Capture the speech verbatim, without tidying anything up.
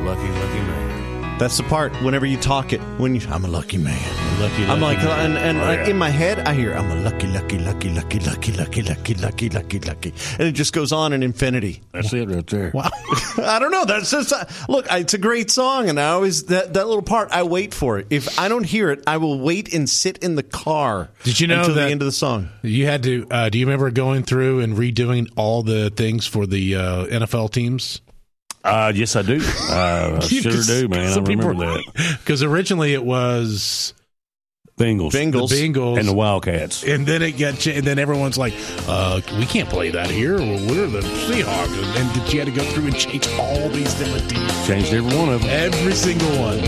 lucky, lucky man. That's the part. Whenever you talk it, when you, I'm a lucky man. Lucky, lucky I'm like, man. and, and Oh, like yeah. in my head, I hear, I'm a lucky, lucky, lucky, lucky, lucky, lucky, lucky, lucky, lucky, lucky, and it just goes on in infinity. That's it right there. Wow. I don't know. That's just uh, look. It's a great song, and I always that that little part. I wait for it. If I don't hear it, I will wait and sit in the car. Did you know until that the end of the song? You had to. Uh, do you remember going through and redoing all the things for the uh, N F L teams? Uh, yes, I do. Uh, I sure do, man. I remember that. Because originally it was Bengals, Bengals, the Bengals, and the Wildcats, and then it got. And then everyone's like, uh, "We can't play that here. We're the Seahawks." And then you had to go through and change all these different teams. Changed every one of them. Every single one.